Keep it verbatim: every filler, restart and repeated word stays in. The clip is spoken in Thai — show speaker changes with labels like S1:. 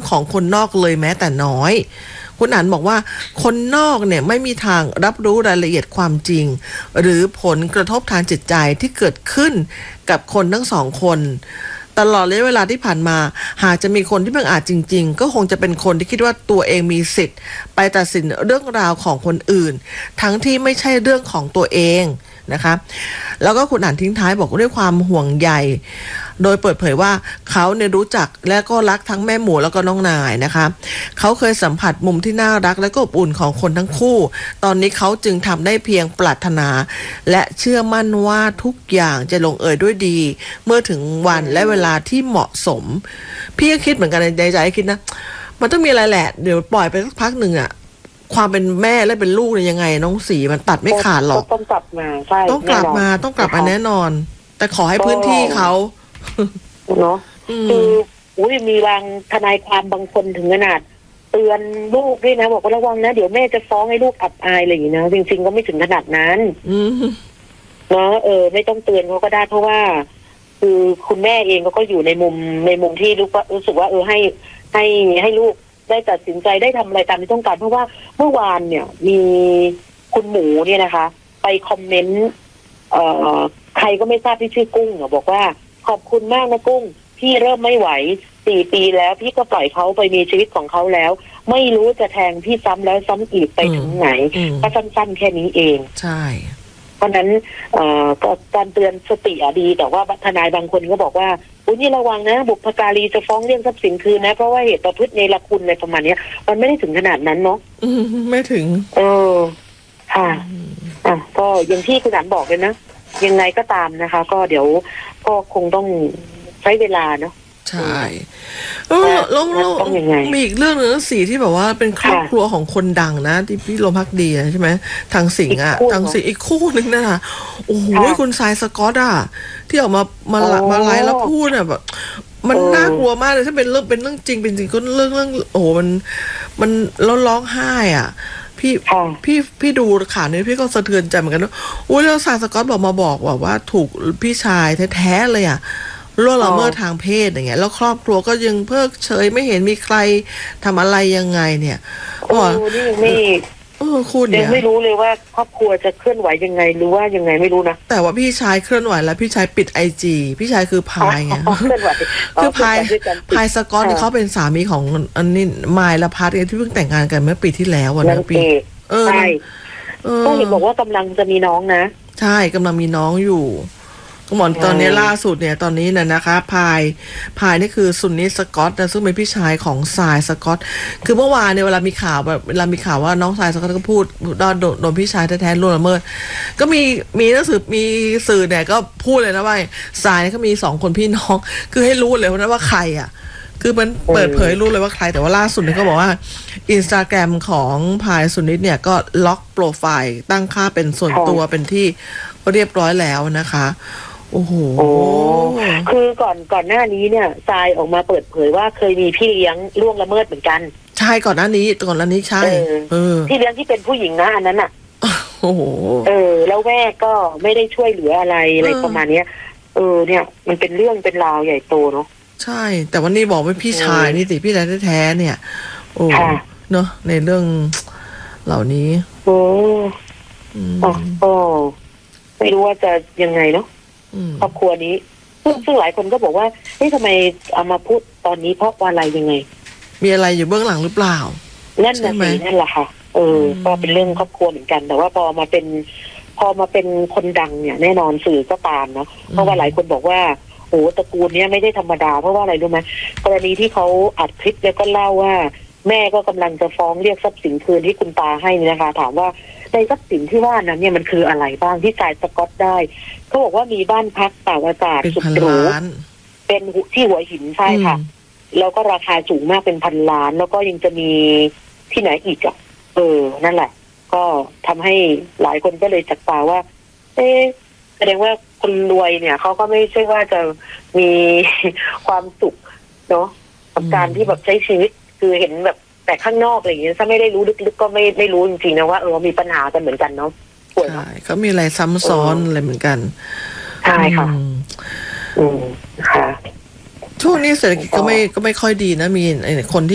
S1: ของคนนอกเลยแม้แต่น้อยคุณอั๋นบอกว่าคนนอกเนี่ยไม่มีทางรับรู้รายละเอียดความจริงหรือผลกระทบทางจิตใจที่เกิดขึ้นกับคนทั้งสองคนตลอดระยะเวลาที่ผ่านมาหากจะมีคนที่บังอาจจริงๆก็คงจะเป็นคนที่คิดว่าตัวเองมีสิทธิ์ไปตัดสินเรื่องราวของคนอื่นทั้งที่ไม่ใช่เรื่องของตัวเองนะคะแล้วก็คุณอ่านทิ้งท้ายบอกด้วยความห่วงใยโดยเปิดเผยว่าเขาเนี่ยรู้จักและก็รักทั้งแม่หมูแล้วก็น้องนายนะคะเขาเคยสัมผัสมุมที่น่ารักและก็อบอุ่นของคนทั้งคู่ตอนนี้เขาจึงทำได้เพียงปรารถนาและเชื่อมั่นว่าทุกอย่างจะลงเอยด้วยดีเมื่อถึงวันและเวลาที่เหมาะสมพี่ก็คิดเหมือนกันในใจคิดนะมันต้องมีอะไรแหละเดี๋ยวปล่อยไปสักพักหนึ่งอะความเป็นแม่และเป็นลูกเนี่ยยังไงน้องสีมันตัดไม่ขาดหรอก
S2: ต้องกลับมาใช่
S1: ต้องกลับมาต้องกลับมาแน่นอนแต่ขอให้พื้นที่เขา
S2: เนาะคืออุ้ยมีบางทนายความบางคนถึงขนาดเตือนลูกด้วยนะบอกว่าระวังนะเดี๋ยวแม่จะฟ้องให้ลูกอับอายอะไรอย่างนี้นะจริงๆก็ไม่ถึงขนาดนั้นเนาะเออไม่ต้องเตือนเขาก็ได้เพราะว่าคือคุณแม่เองก็อยู่ในมุมในมุมที่ลูกก็รู้สึกว่าเออให้ให้ให้ลูกได้ตัดสินใจได้ทำอะไรตามที่ต้องการเพราะว่าเมื่อวานเนี่ยมีคุณหมูเนี่ยนะคะไปคอมเมนต์เอ่อใครก็ไม่ทราบที่ชื่อกุ้งบอกว่าขอบคุณมากนะกุ้งพี่เริ่มไม่ไหวสี่ปีแล้วพี่ก็ปล่อยเขาไปมีชีวิตของเขาแล้วไม่รู้จะแทงพี่ซ้ำแล้วซ้ำอีกไปถึงไหนก็สั้นๆแค่นี้เอง
S1: ใช่
S2: เพราะนั้นก็การเตือนสติอะดีแต่ว่าทนายบางคนก็บอกว่าอุ้ยนี่ระวังนะบุพการีจะฟ้องเรื่องทรัพย์สินคืนนะเพราะว่าเหตุประพฤติเนรคุณในประมาณนี้มันไม่ได้ถึงขนาดนั้นเนาะ
S1: ไม่ถึง
S2: เออค่ะอ่ะก็อย่างที่คุณอั๋นบอกเลยนะยังไงก็ตามนะคะก็เดี๋ยวก็คงต้องใช้เวลาเนาะ
S1: ใช่แล้วแล้วมีอีกเรื่องนึงสีที่แบบว่าเป็นครอบครัวของคนดังนะที่พี่ลมพักดีใช่ไหมทางสิงห์อ่ะทางสิงห์อีกคู่นึงนะคะโอ้โหคุณทรายสกอตอ่ะที่ออกมามามาไลฟ์แล้วพูดอ่ะแบบมันน่ากลัวมากเลยถ้าเป็นเรื่องเป็นเรื่องจริงเป็นจริงก็เรื่องเรื่องโอ้โหมันมันแล้วร้องไห้อ่ะพี่พี่พี่ดูข่าวนี้พี่ก็สะเทือนใจเหมือนกันว่าอุ้ยแล้วทรายสกอตบอกมาบอกว่าว่าถูกพี่ชายแท้ๆเลยอ่ะล่วงละเมิดทางเพศอย่างเงี้ยแล้วครอบครัวก็ยังเพิกเฉยไม่เห็นมีใครทำอะไรยังไงเนี่ย
S2: โอ้นี่ไม่
S1: เออคุณเนี่ย
S2: ยังไม่รู้เลยว่าครอบครัวจะเคลื่อนไหวยังไงหรือว่ายังไงไม่รู้นะ
S1: แต่ว่าพี่ชายเคลื่อนไหวแล้วพี่ชายปิดไอจีพี่ชายคือพายไงคือพายพายสกอตที่เขาเป็นสามีของอันนี้มายละพัฒน์ที่เพิ่งแต่งงานกันเมื่อปีที่แล้ววันนั้นปี
S2: เออใช่ก็เห็นบอกว่ากำลังจะมีน้องนะ
S1: ใช่กำลังมีน้องอยู่ก็หมอนตอนนี้ล่าสุดเนี่ยตอนนี้น่ะนะคะพายพายนี่คือซุนนิสกอตนะซึ่งเป็นพี่ชายของทรายสกอตคือเมื่อวานเนี่ยเวลามีข่าวแบบเวลามีข่าวว่าน้องทรายสกอตก็พูดโดนโดนพี่ชายแท้ๆล่วงละเมิดก็มีมีหนังสือมีสื่อเนี่ยก็พูดเลยนะว่าทรายก็มีสองคนพี่น้องคือให้รู้เลยนะว่าใครอ่ะคือมันเปิดเผยรู้เลยว่าใครแต่ว่าล่าสุดเนี่ยก็บอกว่า Instagram ของพายซุนนิสเนี่ยก็ล็อกโปรไฟล์ตั้งค่าเป็นส่วนตัวเป็นที่เรียบร้อยแล้วนะคะโอ้โห
S2: คือก่อนก่อนหน้านี้เนี่ยทรายออกมาเปิดเผยว่าเคยมีพี่เลี้ยงล่วงละเมิดเหมือนกัน
S1: ใช่ก่อนหน้านี้ก่อนหน้านี้ใช่
S2: เออพี่เลี้ยงที่เป็นผู้หญิงนะอันนั้นอ่ะ
S1: โอ้โห
S2: เออแล้วแม่ก็ไม่ได้ช่วยเหลืออะไรอะไรประมาณนี้เออเนี่ยมันเป็นเรื่องเป็นราวใหญ่โตเนาะ
S1: ใช่แต่วันนี้บอกว่าพี่ชายนี่สิพี่ชายแท้ๆเนี่ยโอ้เนาะในเรื่องเหล่านี้
S2: โอ้โอ้ไม่รู้ว่าจะยังไงเนาะครอบครัวนี้ซึ่งซึ่งหลายคนก็บอกว่าเฮ้ยทำไมเอามาพูดตอนนี้เพราะว่าอะไรยังไง
S1: มีอะไรอยู่เบื้องหลังหรือเปล่า
S2: นั่นน่ะสินั่นแหละค่ะเออก็เป็นเรื่องครอบครัวเหมือนกันแต่ว่าพอมาเป็นพอมาเป็นคนดังเนี่ยแน่นอนสื่อก็ตามเนาะเพราะว่าหลายคนบอกว่าโอ้ตระกูลเนี้ยไม่ได้ธรรมดาเพราะว่าอะไรรู้ไหมกรณีที่เขาอัดคลิปแล้วก็เล่าว่าแม่ก็กำลังจะฟ้องเรียกทรัพย์สินคืนที่คุณตาให้นี่นะคะถามว่าในทรัพย์สินที่ว่านั้นเนี่ยมันคืออะไรบ้างที่จ่ายสกอตได้เขาบอกว่ามีบ้านพักต่างอากาศสุดหรูเป็นที่หัวหินใช่ค่ะแล้วก็ราคาสูงมากเป็นพันล้านแล้วก็ยังจะมีที่ไหนอีกอ่ะเออนั่นแหละก็ทำให้หลายคนก็เลยจับตาว่าเอ๊ะแสดงว่าคนรวยเนี่ยเขาก็ไม่ใช่ว่าจะมีความสุขเนาะกับการที่แบบใช้ชีวิตคือเห็นแบบแต่ข้างนอกอะไรอย่างเงี้ยถ้าไม่ได้รู้ลึกๆก็ไม่ไม่รู้จริงๆนะว่าเออมีปัญหากันเหมือนกันเนาะ
S1: ใช่เขามีอะไรซ้ำซ้อนอะไรเหมือนกัน
S2: ใช่ค่ะอืมค่ะ
S1: ช่วงนี้เศรษฐกิจก็ไม่ก็ไม่ค่อยดีนะมีคนที่